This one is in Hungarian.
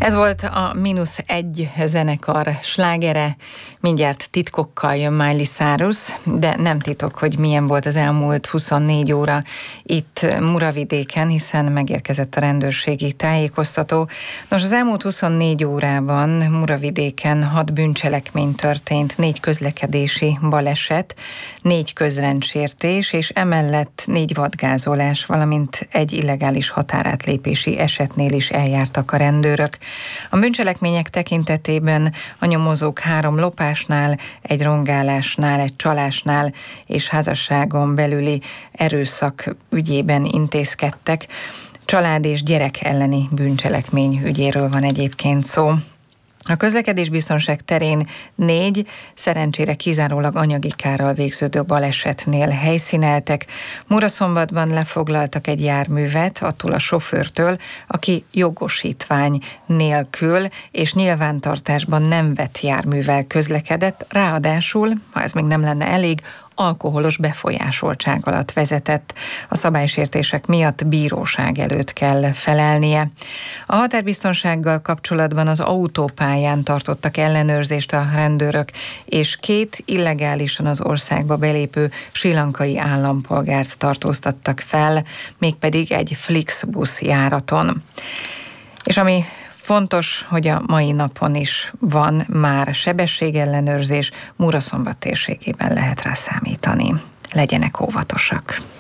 Ez volt a -1 zenekar slágere, mindjárt titkokkal jön Miley Cyrus, de nem titok, hogy milyen volt az elmúlt 24 óra itt Muravidéken, hiszen megérkezett a rendőrségi tájékoztató. Nos, az elmúlt 24 órában Muravidéken 6 bűncselekmény történt, 4 közlekedési baleset, 4 közrendsértés, és emellett 4 vadgázolás, valamint egy illegális határátlépési esetnél is eljártak a rendőrök. A bűncselekmények tekintetében a nyomozók 3 lopásnál, egy rongálásnál, egy csalásnál és házasságon belüli erőszak ügyében intézkedtek. Család és gyerek elleni bűncselekmény ügyéről van egyébként szó. A közlekedésbiztonság terén 4, szerencsére kizárólag anyagi kárral végződő balesetnél helyszíneltek. Muraszombatban lefoglaltak egy járművet attól a sofőrtől, aki jogosítvány nélkül és nyilvántartásban nem vett járművel közlekedett, ráadásul, ha ez még nem lenne elég, alkoholos befolyásoltság alatt vezetett. A szabálysértések miatt bíróság előtt kell felelnie. A határbiztonsággal kapcsolatban az autópályán tartottak ellenőrzést a rendőrök, és 2 illegálisan az országba belépő srilankai állampolgárt tartóztattak fel, mégpedig egy Flixbus járaton. És ami fontos, hogy a mai napon is van már sebességellenőrzés, Muraszombat térségében lehet rá számítani. Legyenek óvatosak!